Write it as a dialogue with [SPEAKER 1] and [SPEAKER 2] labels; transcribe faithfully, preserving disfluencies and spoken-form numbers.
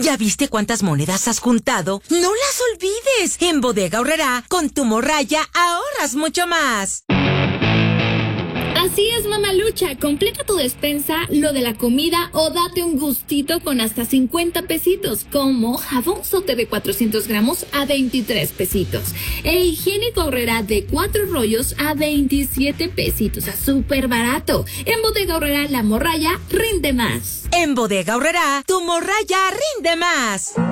[SPEAKER 1] ¿Ya viste cuántas monedas has juntado? ¡No las olvides! En Bodega Aurrerá, con tu morralla ahorras mucho más.
[SPEAKER 2] Así es, mamalucha. Completa tu despensa, lo de la comida o date un gustito con hasta cincuenta pesitos, como jabón Sote de cuatrocientos gramos a veintitrés pesitos. E higiénico Aurrerá de cuatro rollos a veintisiete pesitos. A súper barato. En Bodega Aurrerá, la morralla rinde más.
[SPEAKER 1] En Bodega Aurrerá, tu morralla rinde más.